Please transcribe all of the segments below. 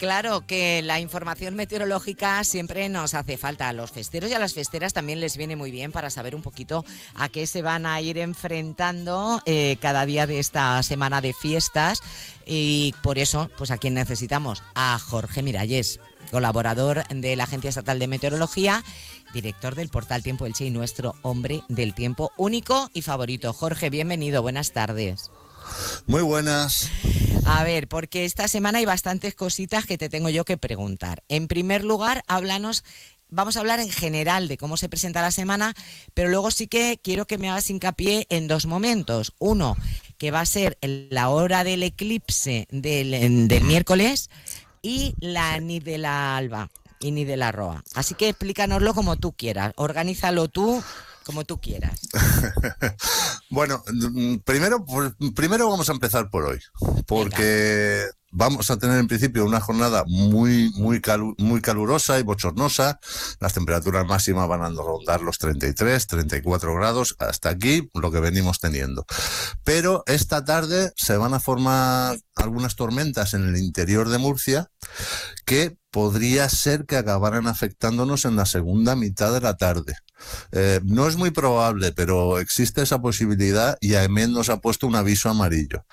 Claro que la información meteorológica siempre nos hace falta. A los festeros y a las festeras también les viene muy bien para saber un poquito a qué se van a ir enfrentando cada día de esta semana de fiestas. Y por eso, pues a quién necesitamos, a Jorge Miralles, colaborador de la Agencia Estatal de Meteorología, director del portal Tiempo Elche y nuestro hombre del tiempo único y favorito. Jorge, bienvenido, buenas tardes. Muy buenas. A ver, porque esta semana hay bastantes cositas que te tengo yo que preguntar. En primer lugar, vamos a hablar en general de cómo se presenta la semana, pero luego sí que quiero que me hagas hincapié en dos momentos. Uno, que va a ser la hora del eclipse del miércoles, y la nit de la alba y nit de la roa. Así que explícanoslo como tú quieras, organízalo tú como tú quieras. Bueno, primero vamos a empezar por hoy, porque vamos a tener en principio una jornada muy calurosa y bochornosa. Las temperaturas máximas van a rondar los 33, 34 grados, hasta aquí lo que venimos teniendo. Pero esta tarde se van a formar algunas tormentas en el interior de Murcia que podría ser que acabaran afectándonos en la segunda mitad de la tarde. No es muy probable, pero existe esa posibilidad y AEMET nos ha puesto un aviso amarillo.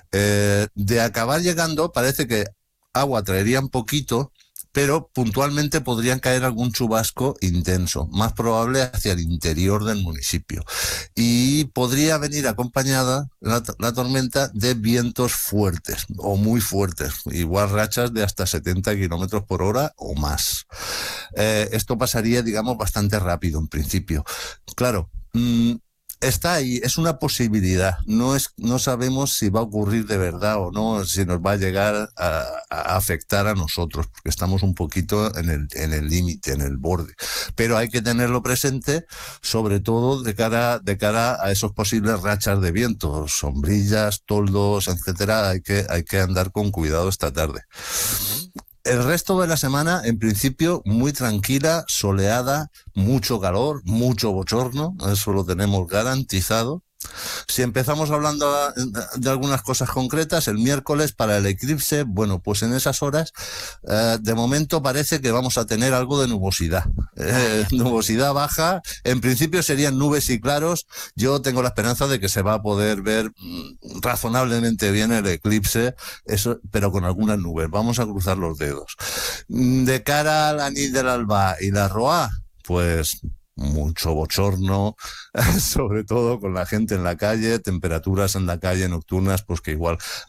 De acabar llegando, parece que agua traerían poquito, pero puntualmente podrían caer algún chubasco intenso, más probable hacia el interior del municipio. Y podría venir acompañada la tormenta de vientos fuertes o muy fuertes, igual rachas de hasta 70 kilómetros por hora o más. Esto pasaría, digamos, bastante rápido en principio. Claro, está ahí, es una posibilidad, no sabemos si va a ocurrir de verdad o no, si nos va a llegar a afectar a nosotros, porque estamos un poquito en el límite, en el borde, pero hay que tenerlo presente, sobre todo de cara a esos posibles rachas de viento, sombrillas, toldos, etcétera. Hay que andar con cuidado esta tarde. El resto de la semana, en principio, muy tranquila, soleada, mucho calor, mucho bochorno, eso lo tenemos garantizado. Si empezamos hablando de algunas cosas concretas, el miércoles para el eclipse, bueno, pues en esas horas, de momento parece que vamos a tener algo de nubosidad. Nubosidad baja, en principio serían nubes y claros. Yo tengo la esperanza de que se va a poder ver razonablemente bien el eclipse, eso, pero con algunas nubes. Vamos a cruzar los dedos. De cara a la nit del alba y la roa, pues mucho bochorno, sobre todo con la gente en la calle, temperaturas en la calle nocturnas, pues que igual